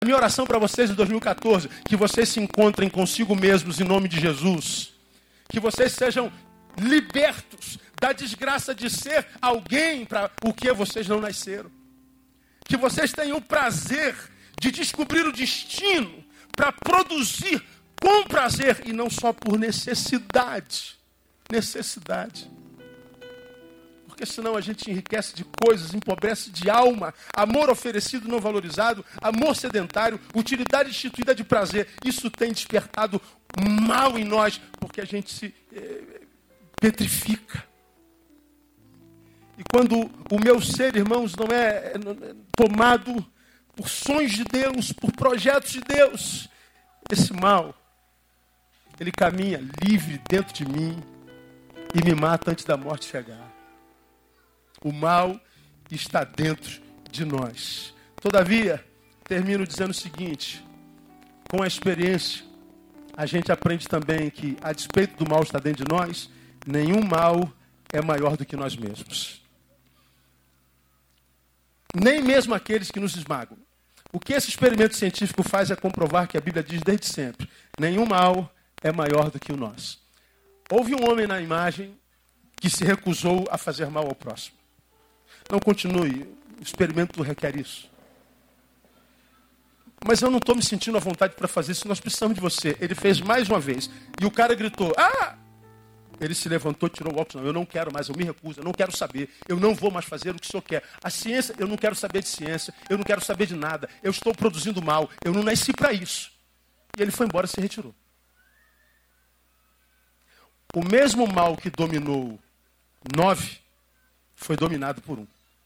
A minha oração para vocês em 2014, que vocês se encontrem consigo mesmos em nome de Jesus. Que vocês sejam libertos da desgraça de ser alguém para o que vocês não nasceram. Que vocês tenham o prazer de descobrir o destino para produzir com prazer e não só por necessidade. Necessidade. Porque senão a gente enriquece de coisas, empobrece de alma, amor oferecido não valorizado, amor sedentário, utilidade instituída de prazer. Isso tem despertado mal em nós, porque a gente se petrifica. E quando o meu ser, irmãos, não é tomado por sonhos de Deus, por projetos de Deus, esse mal, ele caminha livre dentro de mim e me mata antes da morte chegar. O mal está dentro de nós. Todavia, termino dizendo o seguinte: com a experiência, a gente aprende também que, a despeito do mal estar dentro de nós, nenhum mal é maior do que nós mesmos. Nem mesmo aqueles que nos esmagam. O que esse experimento científico faz é comprovar que a Bíblia diz desde sempre: nenhum mal é maior do que o nosso. Houve um homem na imagem que se recusou a fazer mal ao próximo. Não continue, o experimento requer isso. Mas eu não estou me sentindo à vontade para fazer isso, nós precisamos de você. Ele fez mais uma vez. E o cara gritou: ah! Ele se levantou, tirou o óculos. Não, eu não quero mais, eu me recuso, eu não quero saber. Eu não vou mais fazer o que o senhor quer. A ciência, eu não quero saber de ciência, eu não quero saber de nada. Eu estou produzindo mal, eu não nasci para isso. E ele foi embora e se retirou. O mesmo mal que dominou 9, foi dominado por 1.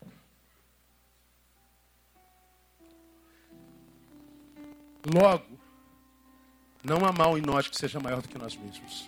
Logo, não há mal em nós que seja maior do que nós mesmos.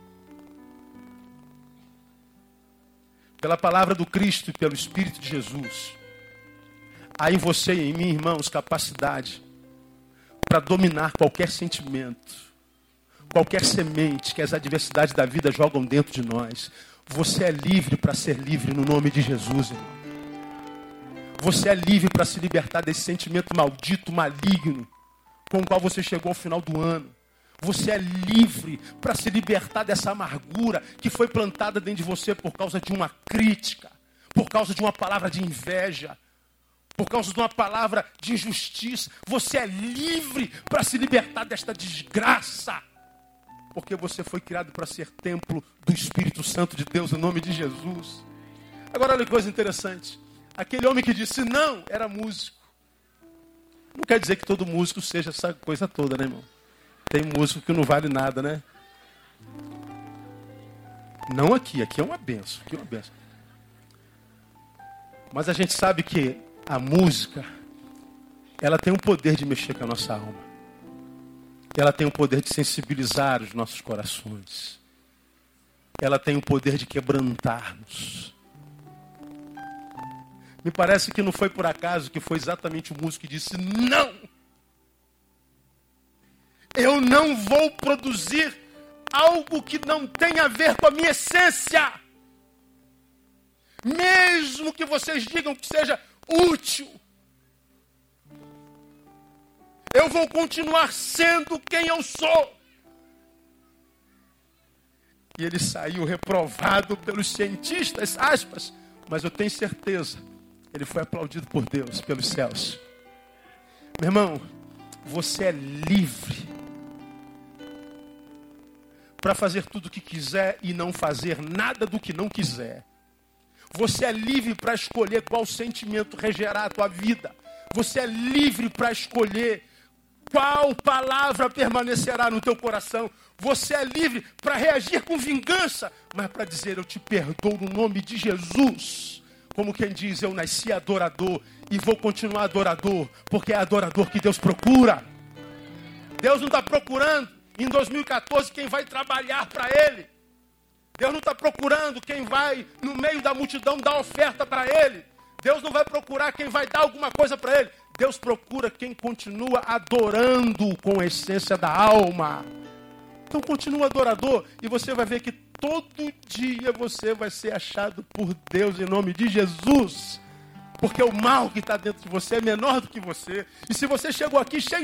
Pela palavra do Cristo e pelo Espírito de Jesus, há em você e em mim, irmãos, capacidade para dominar qualquer sentimento, qualquer semente que as adversidades da vida jogam dentro de nós. Você é livre para ser livre no nome de Jesus, irmão. Você é livre para se libertar desse sentimento maldito, maligno, com o qual você chegou ao final do ano. Você é livre para se libertar dessa amargura que foi plantada dentro de você por causa de uma crítica, por causa de uma palavra de inveja, por causa de uma palavra de injustiça. Você é livre para se libertar desta desgraça, porque você foi criado para ser templo do Espírito Santo de Deus, em nome de Jesus. Agora, olha que coisa interessante. Aquele homem que disse não, era músico. Não quer dizer que todo músico seja essa coisa toda, né, irmão? Tem músico que não vale nada, né? Não aqui é uma benção, aqui é uma benção. Mas a gente sabe que a música, ela tem o poder de mexer com a nossa alma. Ela tem o poder de sensibilizar os nossos corações. Ela tem o poder de quebrantar-nos. Me parece que não foi por acaso que foi exatamente o músico que disse não. Eu não vou produzir algo que não tem a ver com a minha essência. Mesmo que vocês digam que seja útil, eu vou continuar sendo quem eu sou. E ele saiu reprovado pelos cientistas, aspas, mas eu tenho certeza, ele foi aplaudido por Deus, pelos céus. Meu irmão, você é livre para fazer tudo o que quiser e não fazer nada do que não quiser. Você é livre para escolher qual sentimento regerá a tua vida. Você é livre para escolher qual palavra permanecerá no teu coração. Você é livre para reagir com vingança, mas para dizer: eu te perdoo no nome de Jesus. Como quem diz: eu nasci adorador e vou continuar adorador, porque é adorador que Deus procura. Deus não está procurando em 2014 quem vai trabalhar para Ele. Deus não está procurando quem vai no meio da multidão dar oferta para Ele. Deus não vai procurar quem vai dar alguma coisa para Ele. Deus procura quem continua adorando com a essência da alma. Então continua adorador e você vai ver que todo dia você vai ser achado por Deus em nome de Jesus. Porque o mal que está dentro de você é menor do que você. E se você chegou aqui cheio